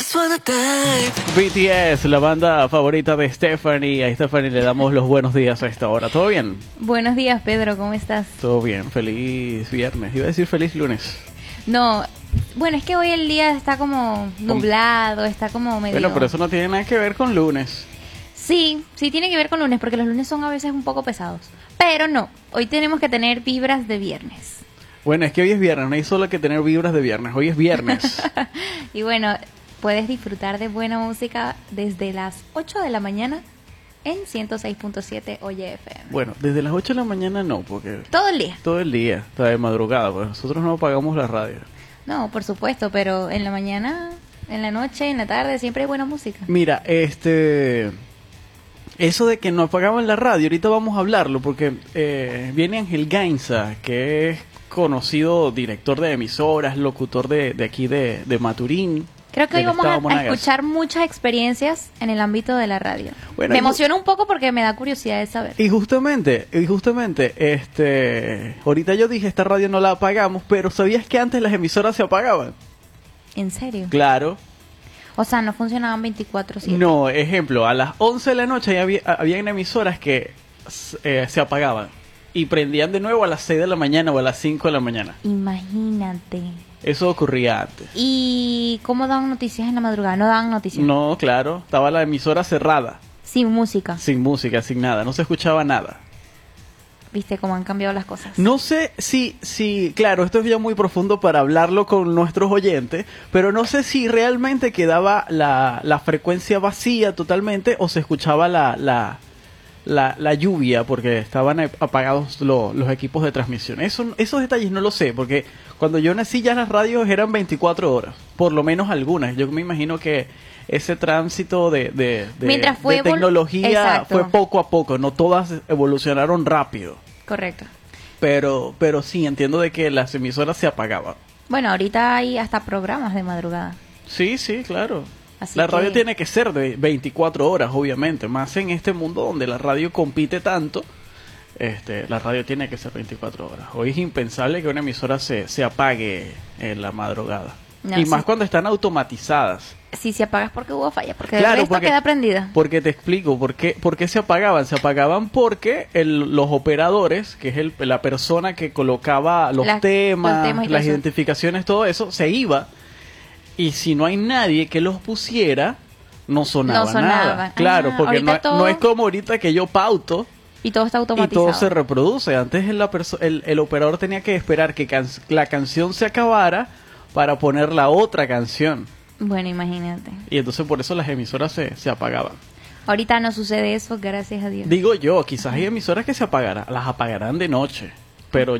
BTS, la banda favorita de Stephanie. A Stephanie le damos los buenos días a esta hora. ¿Todo bien? Buenos días, Pedro, ¿cómo estás? Todo bien, feliz viernes. Iba a decir feliz lunes. No, bueno, es que hoy el día está como nublado, está como medio... Bueno, pero eso no tiene nada que ver con lunes. Sí tiene que ver con lunes, porque los lunes son a veces un poco pesados. Pero no, hoy tenemos que tener vibras de viernes. Bueno, es que hoy es viernes, no hay solo que tener vibras de viernes, hoy es viernes. Y bueno, puedes disfrutar de buena música desde las 8 de la mañana en 106.7 Oye FM. Bueno, desde las 8 de la mañana no, porque... Todo el día. Todo el día, está de madrugada, pues nosotros no apagamos la radio. No, por supuesto, pero en la mañana, en la noche, en la tarde, siempre hay buena música. Mira, eso de que no apagaban la radio, ahorita vamos a hablarlo, porque viene Ángel Gainza, que es conocido director de emisoras, locutor de aquí de Maturín. Creo que hoy vamos a escuchar muchas experiencias en el ámbito de la radio. Bueno, me emociona un poco porque me da curiosidad de saber. Y justamente, ahorita yo dije, esta radio no la apagamos, pero ¿sabías que antes las emisoras se apagaban? ¿En serio? Claro. O sea, no funcionaban 24/7. No, ejemplo, a las 11 de la noche habían emisoras que se apagaban y prendían de nuevo a las 6 de la mañana o a las 5 de la mañana. Imagínate. Eso ocurría antes. ¿Y cómo daban noticias en la madrugada? ¿No daban noticias? No, claro, estaba la emisora cerrada. Sin música. Sin música, sin nada, no se escuchaba nada. ¿Viste cómo han cambiado las cosas? No sé si, claro, esto es ya muy profundo para hablarlo con nuestros oyentes, pero no sé si realmente quedaba la frecuencia vacía totalmente o se escuchaba la lluvia porque estaban apagados los equipos de transmisión. Esos detalles no lo sé, porque cuando yo nací ya las radios eran 24 horas, por lo menos algunas. Yo me imagino que ese tránsito de tecnología fue poco a poco, no todas evolucionaron rápido. Correcto. Pero sí, entiendo de que las emisoras se apagaban. Bueno, ahorita hay hasta programas de madrugada. Sí, claro. Así la radio tiene que ser de 24 horas, obviamente, más en este mundo donde la radio compite tanto. La radio tiene que ser 24 horas. Hoy es impensable que una emisora se apague en la madrugada. No, y más cuando están automatizadas. Si se apaga es porque hubo falla, porque el resto queda prendida. Porque te explico, ¿por qué se apagaban? Se apagaban porque los operadores, que es la persona que colocaba los temas las identificaciones, todo eso, se iba. Y si no hay nadie que los pusiera, no sonaba nada. Claro, porque no es como ahorita que yo pauto. Y todo está automatizado. Y todo se reproduce. Antes el operador tenía que esperar que la canción se acabara para poner la otra canción. Bueno, imagínate. Y entonces por eso las emisoras se apagaban. Ahorita no sucede eso, gracias a Dios. Digo yo, quizás hay emisoras que las apagarán de noche, pero